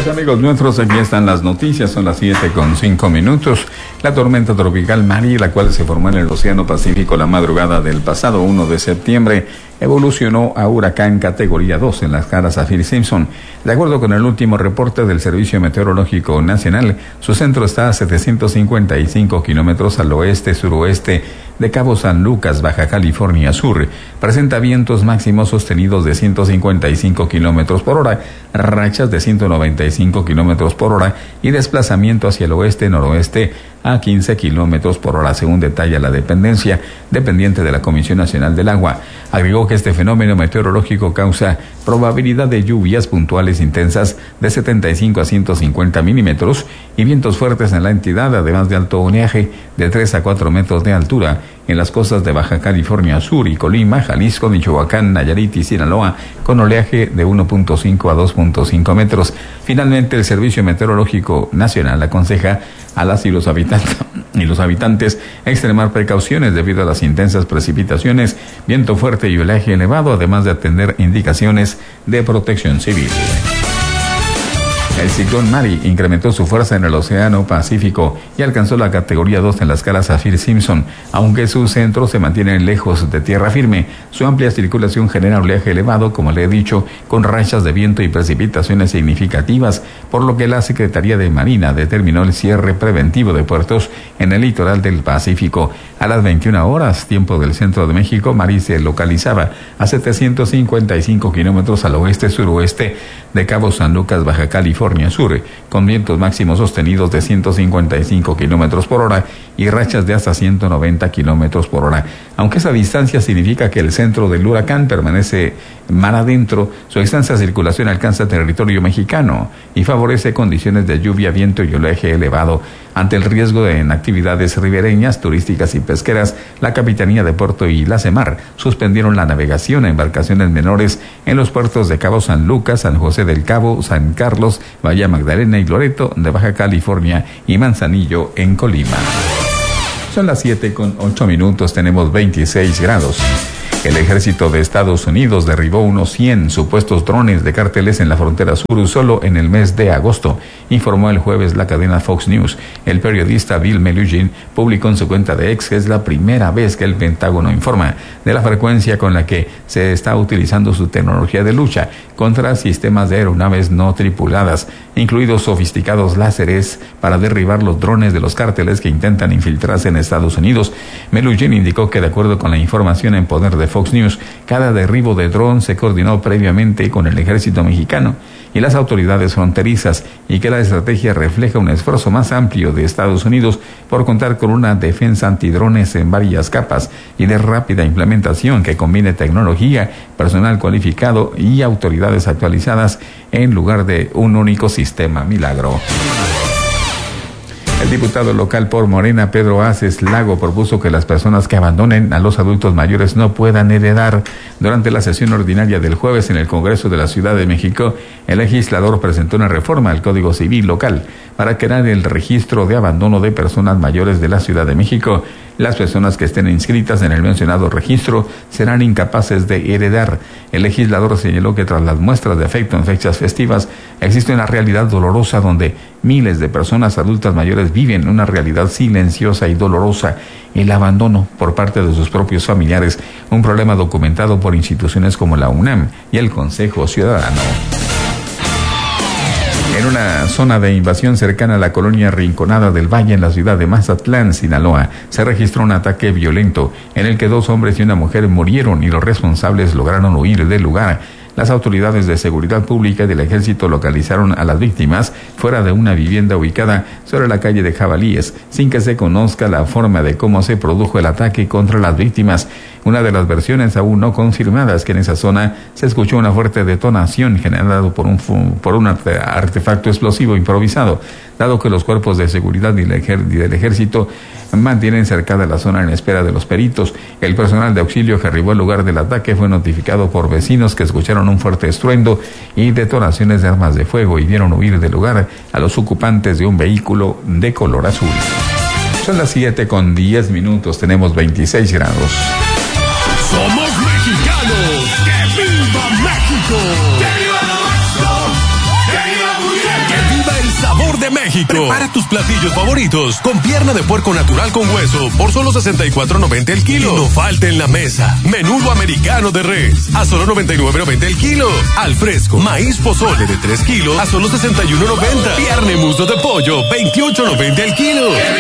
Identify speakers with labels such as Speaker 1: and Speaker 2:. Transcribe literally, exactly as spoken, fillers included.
Speaker 1: Pues amigos nuestros, aquí están las noticias, son las siete con cinco minutos. La tormenta tropical Mari, la cual se formó en el Océano Pacífico la madrugada del pasado uno de septiembre, evolucionó a huracán categoría dos en la escala Saffir-Simpson. De acuerdo con el último reporte del Servicio Meteorológico Nacional, su centro está a setecientos cincuenta y cinco kilómetros al oeste-suroeste de Cabo San Lucas, Baja California Sur. Presenta vientos máximos sostenidos de ciento cincuenta y cinco kilómetros por hora, rachas de ciento noventa y cinco kilómetros por hora y desplazamiento hacia el oeste-noroeste a quince kilómetros por hora, según detalla la dependencia dependiente de la Comisión Nacional del Agua. Agregó que este fenómeno meteorológico causa probabilidad de lluvias puntuales intensas de setenta y cinco a ciento cincuenta milímetros y vientos fuertes en la entidad, además de alto oleaje de tres a cuatro metros de altura en las costas de Baja California Sur y Colima, Jalisco, Michoacán, Nayarit y Sinaloa, con oleaje de uno punto cinco a dos punto cinco metros. Finalmente, el Servicio Meteorológico Nacional aconseja a las y los habitantes y los habitantes extremar precauciones debido a las intensas precipitaciones, viento fuerte y oleaje elevado, además de atender indicaciones de protección civil. El ciclón Mari incrementó su fuerza en el Océano Pacífico y alcanzó la categoría dos en la escala Saffir-Simpson, aunque su centro se mantiene lejos de tierra firme. Su amplia circulación genera oleaje elevado, como le he dicho, con rachas de viento y precipitaciones significativas, por lo que la Secretaría de Marina determinó el cierre preventivo de puertos en el litoral del Pacífico. A las veintiuna horas, tiempo del centro de México, Mari se localizaba a setecientos cincuenta y cinco kilómetros al oeste-suroeste de Cabo San Lucas, Baja California Sur, con vientos máximos sostenidos de ciento cincuenta y cinco kilómetros por hora y rachas de hasta ciento noventa kilómetros por hora. Aunque esa distancia significa que el centro del huracán permanece mar adentro, su extensa circulación alcanza territorio mexicano y favorece condiciones de lluvia, viento y oleaje elevado. Ante el riesgo de en actividades ribereñas, turísticas y pesqueras, la Capitanía de Puerto y la CEMAR suspendieron la navegación a embarcaciones menores en los puertos de Cabo San Lucas, San José del Cabo, San Carlos, Bahía Magdalena y Loreto de Baja California y Manzanillo en Colima. Son las siete con ocho minutos, tenemos veintiséis grados. El ejército de Estados Unidos derribó unos cien supuestos drones de cárteles en la frontera sur solo en el mes de agosto, informó el jueves la cadena Fox News. El periodista Bill Melugin publicó en su cuenta de X que es la primera vez que el Pentágono informa de la frecuencia con la que se está utilizando su tecnología de lucha contra sistemas de aeronaves no tripuladas, incluidos sofisticados láseres para derribar los drones de los cárteles que intentan infiltrarse en Estados Unidos. Melugin indicó que de acuerdo con la información en poder de Fox News, cada derribo de dron se coordinó previamente con el ejército mexicano y las autoridades fronterizas y que la estrategia refleja un esfuerzo más amplio de Estados Unidos por contar con una defensa antidrones en varias capas y de rápida implementación que combine tecnología, personal cualificado y autoridades actualizadas en lugar de un único sistema milagro. El diputado local por Morena, Pedro Aces Lago, propuso que las personas que abandonen a los adultos mayores no puedan heredar. Durante la sesión ordinaria del jueves en el Congreso de la Ciudad de México, el legislador presentó una reforma al Código Civil local para crear el registro de abandono de personas mayores de la Ciudad de México. Las personas que estén inscritas en el mencionado registro serán incapaces de heredar. El legislador señaló que tras las muestras de afecto en fechas festivas, existe una realidad dolorosa donde miles de personas adultas mayores viven una realidad silenciosa y dolorosa, el abandono por parte de sus propios familiares, un problema documentado por instituciones como la UNAM y el Consejo Ciudadano. En una zona de invasión cercana a la colonia Rinconada del Valle, en la ciudad de Mazatlán, Sinaloa, se registró un ataque violento en el que dos hombres y una mujer murieron y los responsables lograron huir del lugar. Las autoridades de seguridad pública y del ejército localizaron a las víctimas fuera de una vivienda ubicada sobre la calle de Jabalíes, sin que se conozca la forma de cómo se produjo el ataque contra las víctimas. Una de las versiones aún no confirmadas es que en esa zona se escuchó una fuerte detonación generada por un, por un artefacto explosivo improvisado, dado que los cuerpos de seguridad y del ejército mantienen cercada la zona en espera de los peritos. El personal de auxilio que arribó al lugar del ataque fue notificado por vecinos que escucharon un fuerte estruendo y detonaciones de armas de fuego y vieron huir del lugar a los ocupantes de un vehículo de color azul. Son las siete con diez minutos, tenemos veintiséis grados.
Speaker 2: ¡Somos mexicanos! ¡Que viva México! ¡Que viva México! ¡Que viva México! de México. Prepara tus platillos favoritos con pierna de puerco natural con hueso por solo sesenta y cuatro noventa el kilo. Y no falte en la mesa menudo americano de res a solo noventa y nueve noventa el kilo. Al fresco, maíz pozole de tres kilos a solo sesenta y uno noventa. Pierna y muslo de pollo, veintiocho noventa el kilo.